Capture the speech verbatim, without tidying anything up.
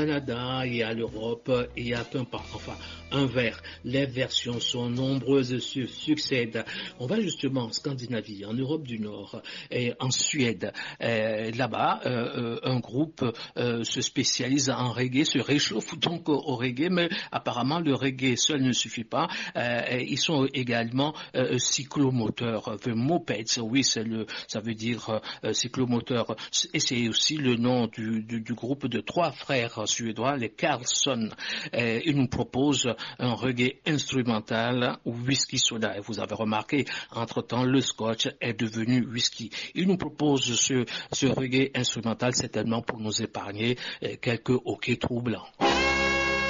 Canada, il y a l'Europe, il y a un pas, enfin un vers. Les versions sont nombreuses, se succèdent. On va justement en Scandinavie, en Europe du Nord, et en Suède. Euh, là-bas, euh, un groupe euh, se spécialise en reggae, se réchauffe donc au, au reggae, mais apparemment le reggae seul ne suffit pas. Euh, ils sont également euh, cyclomoteurs, the mopeds, oui, c'est le, ça veut dire euh, cyclomoteur. Et c'est aussi le nom du, du, du groupe de trois frères suédois, les Carlson. Euh, ils nous proposent un reggae instrumental ou whisky soda. Et vous avez remarqué, entre-temps, le scotch est devenu whisky. Ils nous proposent ce, ce reggae instrumental certainement pour nous épargner euh, quelques hoquets troublants.